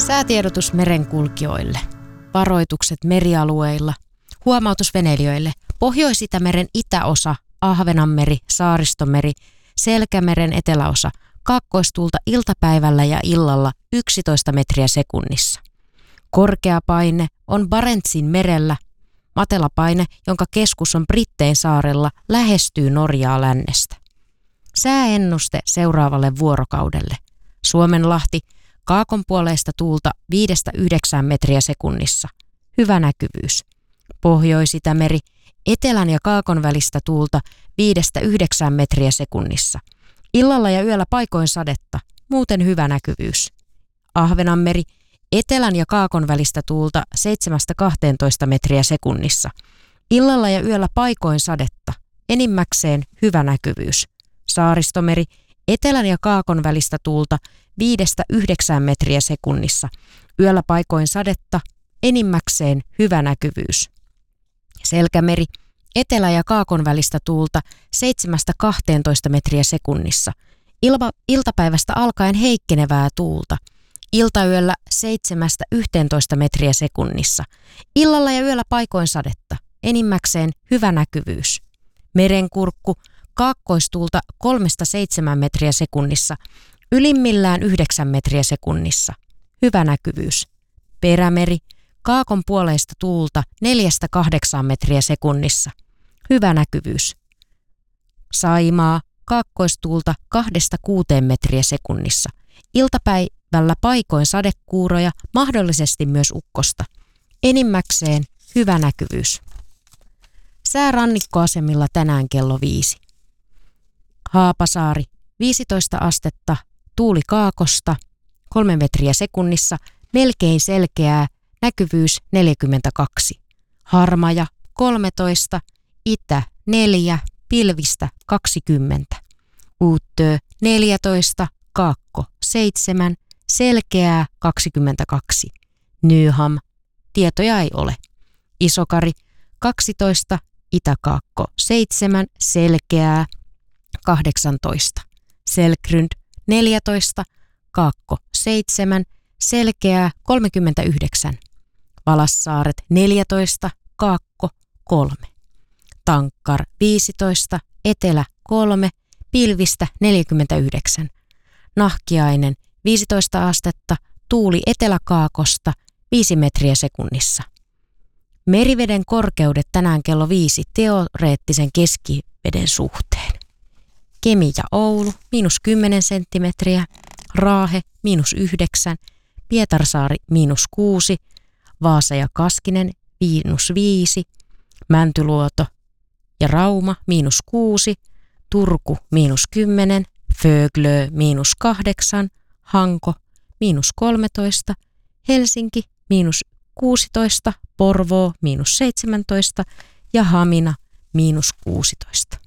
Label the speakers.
Speaker 1: Säätiedotus merenkulkijoille, varoitukset merialueilla, huomautus veneilijöille, Pohjois-Itämeren itäosa, Ahvenanmeri, Saaristomeri, Selkämeren eteläosa, kaakkoistuulta iltapäivällä ja illalla 11 metriä sekunnissa. Korkea paine on Barentsin merellä, matalapaine, jonka keskus on Brittein saarella, lähestyy Norjaa lännestä. Sääennuste seuraavalle vuorokaudelle. Suomenlahti, kaakonpuoleista tuulta 5-9 metriä sekunnissa. Hyvä näkyvyys. Pohjois-Itämeri, etelän ja kaakon välistä tuulta 5-9 metriä sekunnissa. Illalla ja yöllä paikoin sadetta, muuten hyvä näkyvyys. Ahvenanmeri, etelän ja kaakon välistä tuulta 7-12 metriä sekunnissa. Illalla ja yöllä paikoin sadetta, enimmäkseen hyvä näkyvyys. Saaristomeri, etelän ja kaakon välistä tuulta 5-9 metriä sekunnissa. Yöllä paikoin sadetta, enimmäkseen hyvä näkyvyys. Selkämeri, etelä- ja kaakon välistä tuulta 7-12 metriä sekunnissa. Iltapäivästä alkaen heikkenevää tuulta. Iltayöllä 7-11 metriä sekunnissa. Illalla ja yöllä paikoin sadetta, enimmäkseen hyvä näkyvyys. Merenkurkku, kaakkoistuulta 3-7 metriä sekunnissa, ylimmillään 9 metriä sekunnissa. Hyvä näkyvyys. Perämeri, kaakon puoleista tuulta 4-8 metriä sekunnissa. Hyvä näkyvyys. Saimaa, kaakkoistuulta 2-6 metriä sekunnissa. Iltapäivällä paikoin sadekuuroja, mahdollisesti myös ukkosta. Enimmäkseen hyvä näkyvyys. Sää rannikkoasemilla tänään kello 5. Haapasaari 15 astetta, tuuli kaakosta 3 metriä sekunnissa, melkein selkeää, näkyvyys 42. Harmaja 13, itä 4, pilvistä 20. Uuttöö 14, kaakko 7, selkeää 22. Nyham, tietoja ei ole. Isokari 12, itäkaakko 7, selkeää 18. Selkrund 14, kaakko 7, selkeää 39. Valassaaret 14, kaakko 3. Tankkar 15, etelä 3, pilvistä 49. Nahkiainen 15 astetta, tuuli eteläkaakosta 5 metriä sekunnissa. Meriveden korkeudet tänään kello 5 teoreettisen keskiveden suhteen. Kemi ja Oulu -10 senttimetriä, Raahe -9, Pietarsaari -6, Vaasa ja Kaskinen -5, Mäntyluoto ja Rauma -6, Turku -10, Föglö -8, Hanko -13, Helsinki -16, Porvoo -17 ja Hamina -16.